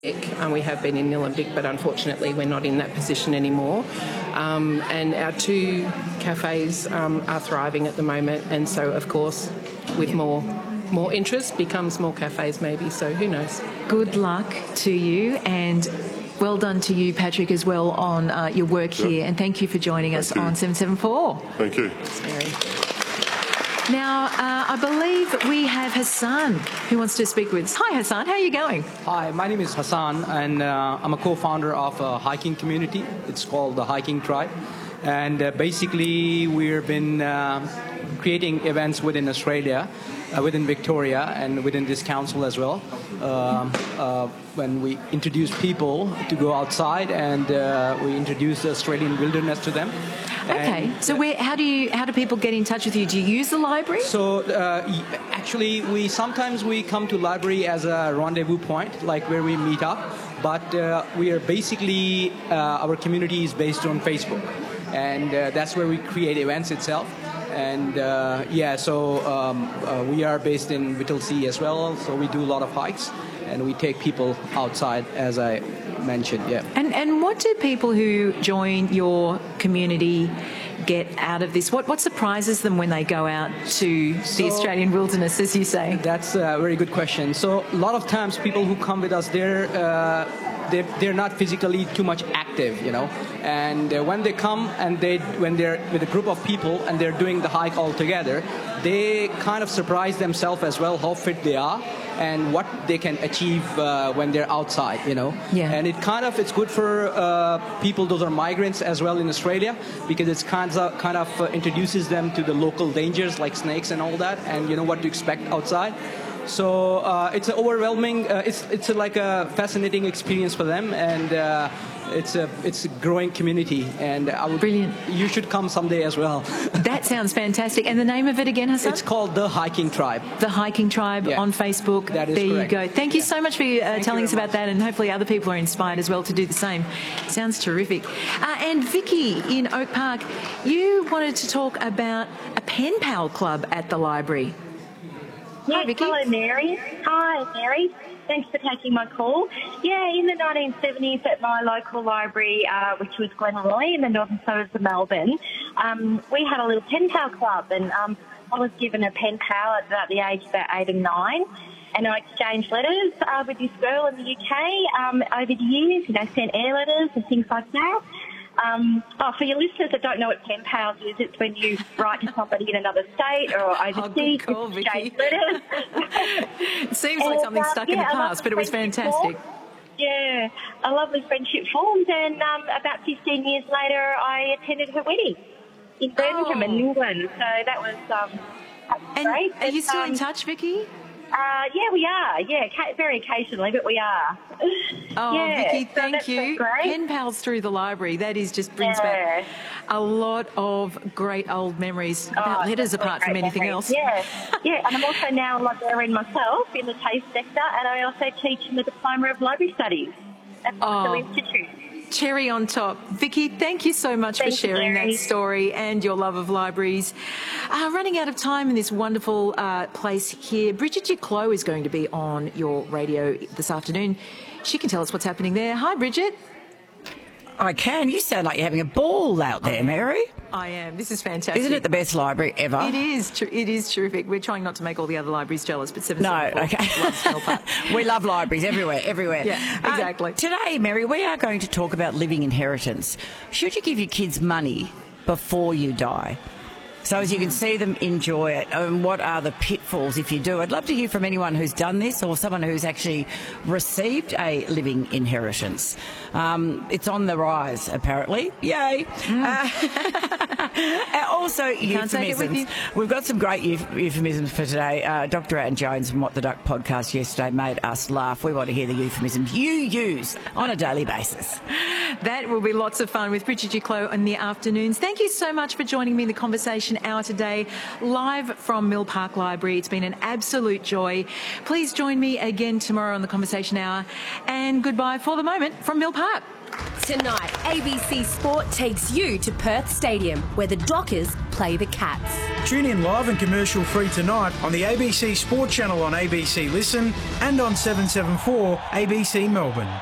We have been in Nillumbik, but unfortunately we're not in that position anymore. And our two cafes are thriving at the moment, and so of course with more interest becomes more cafes maybe, so who knows. Good luck to you, and well done to you, Patrick, as well on your work here, and thank you for joining us on 774. Thank you. Now, I believe we have Hassan who wants to speak with us. Hi, Hassan. How are you going? Hi, my name is Hassan, and I'm a co-founder of a hiking community. It's called the Hiking Tribe. And basically, we've been creating events within Australia, within Victoria, and within this council as well. When we introduce people to go outside, and we introduce the Australian wilderness to them. Okay, so how do people get in touch with you? Do you use the library? So actually, we sometimes come to library as a rendezvous point, like where we meet up. But we are basically our community is based on Facebook, and that's where we create events itself. And we are based in Whittlesea as well, so we do a lot of hikes, and we take people outside, as I mentioned. Yeah. And what do people who join your community get out of this? What surprises them when they go out to the Australian wilderness, as you say? That's a very good question. So a lot of times people who come with us, they're not physically too much active, you know. And when they come and when they're with a group of people and they're doing the hike all together, they kind of surprise themselves as well how fit they are and what they can achieve when they're outside, you know. Yeah. And it's good for people, those are migrants as well in Australia, because it's kind of introduces them to the local dangers like snakes and all that, and you know what to expect outside. So it's an overwhelming. It's like a fascinating experience for them, and it's a growing community. And Brilliant. You should come someday as well. That sounds fantastic. And the name of it again, Hassan? It's called The Hiking Tribe. The Hiking Tribe on Facebook. That is there correct. You go. Thank you so much for telling us about that, and hopefully other people are inspired as well to do the same. Sounds terrific. And Vicky in Oak Park, you wanted to talk about a pen pal club at the library. Yes, hello, Mary. Hi, Mary. Thanks for taking my call. Yeah, in the 1970s at my local library, which was Glenroy in the northern suburbs of Melbourne, we had a little pen pal club, and I was given a pen pal at about the age of about 8 and 9, and I exchanged letters with this girl in the UK over the years, you know, sent air letters and things like that. For your listeners that don't know what pen pals is, it's when you write to somebody in another state or overseas, exchange letters. It seems like something stuck in the past, but it was fantastic. Yeah, a lovely friendship formed, and about 15 years later, I attended her wedding in Birmingham in England. So that was great. Are you still in touch, Vicky? Yeah, we are. Yeah, very occasionally, but we are. Oh, yeah, Vicky, thank you. Pen pals through the library. That just brings back a lot of great old memories about letters, apart from anything else. Yeah, yeah. And I'm also now a librarian myself in the TAFE sector, and I also teach in the Diploma of Library Studies at the Institute. Cherry on top. Vicky, thank you so much for sharing that story and your love of libraries. Running out of time in this wonderful place here, Bridget Duclos is going to be on your radio this afternoon. She can tell us what's happening there. Hi, Bridget. I can. You sound like you're having a ball out there, Mary. I am. This is fantastic. Isn't it the best library ever? It is. It is terrific. We're trying not to make all the other libraries jealous, but 774 loves Melbourne. We love libraries everywhere. Yeah, exactly. Today, Mary, we are going to talk about living inheritance. Should you give your kids money before you die? So as you can see them enjoy it, and what are the pitfalls if you do? I'd love to hear from anyone who's done this or someone who's actually received a living inheritance. It's on the rise, apparently. Yay. Also, euphemisms. We've got some great euphemisms for today. Dr. Anne Jones from What the Duck podcast yesterday made us laugh. We want to hear the euphemisms you use on a daily basis. That will be lots of fun with Bridget Duclos in the afternoons. Thank you so much for joining me in the conversation hour today, live from Mill Park Library. It's been an absolute joy. Please join me again tomorrow on the conversation hour. And goodbye for the moment from Mill Park. Tonight, ABC Sport takes you to Perth Stadium, where the Dockers play the Cats. Tune in live and commercial free tonight on the ABC Sport channel on ABC Listen and on 774 ABC Melbourne.